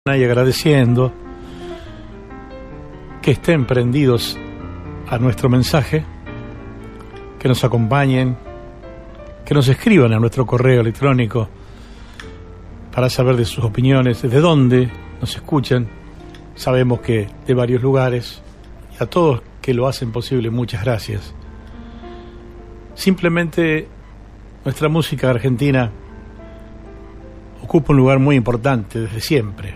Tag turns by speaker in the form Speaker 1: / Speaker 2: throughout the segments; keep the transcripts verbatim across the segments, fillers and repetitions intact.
Speaker 1: Y agradeciendo que estén prendidos a nuestro mensaje, que nos acompañen, que nos escriban a nuestro correo electrónico para saber de sus opiniones, desde dónde nos escuchan. Sabemos que de varios lugares, y a todos que lo hacen posible, muchas gracias. Simplemente nuestra música argentina ocupa un lugar muy importante desde siempre.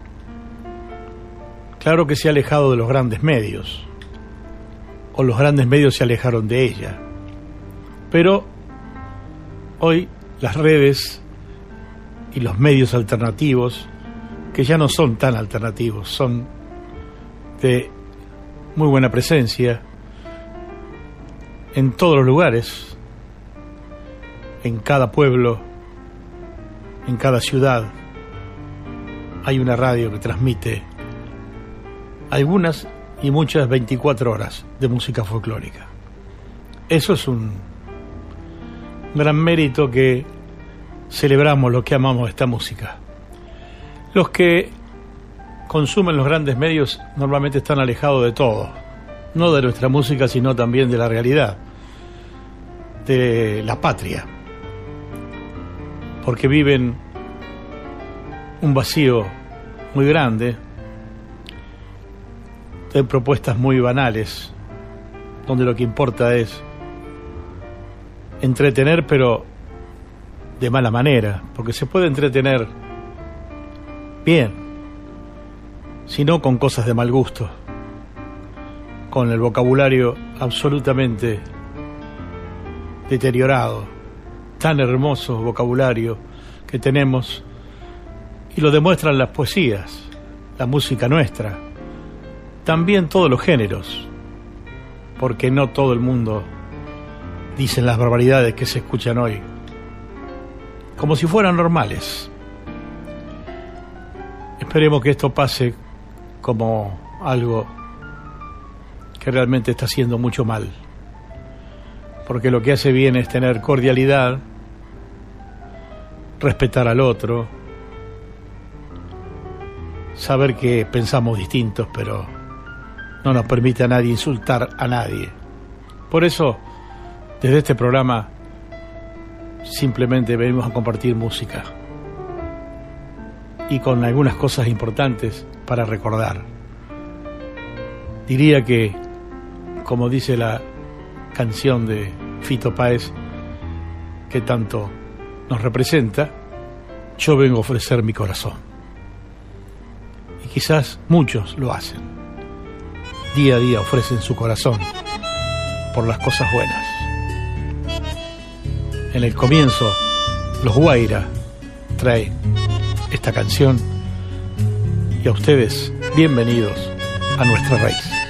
Speaker 1: Claro que se ha alejado de los grandes medios, o los grandes medios se alejaron de ella, pero hoy las redes y los medios alternativos, que ya no son tan alternativos, son de muy buena presencia en todos los lugares, en cada pueblo, en cada ciudad, hay una radio que transmite algunas y muchas veinticuatro horas de música folclórica. Eso es un gran mérito que celebramos los que amamos esta música. Los que consumen los grandes medios normalmente están alejados de todo, no de nuestra música, sino también de la realidad, de la patria, porque viven un vacío muy grande de propuestas muy banales, donde lo que importa es entretener, pero de mala manera, porque se puede entretener bien, sino con cosas de mal gusto, con el vocabulario absolutamente deteriorado, tan hermoso vocabulario que tenemos, y lo demuestran las poesías, la música nuestra, también todos los géneros, porque no todo el mundo dice las barbaridades que se escuchan hoy, como si fueran normales. Esperemos que esto pase como algo que realmente está haciendo mucho mal, porque lo que hace bien es tener cordialidad, respetar al otro, saber que pensamos distintos, pero no nos permite a nadie insultar a nadie. Por eso, desde este programa, simplemente venimos a compartir música y con algunas cosas importantes para recordar. Diría que, como dice la canción de Fito Páez, que tanto nos representa, yo vengo a ofrecer mi corazón. Y quizás muchos lo hacen. Día a día ofrecen su corazón por las cosas buenas. En el comienzo, los Guaira traen esta canción, y a ustedes, bienvenidos a nuestra raíz.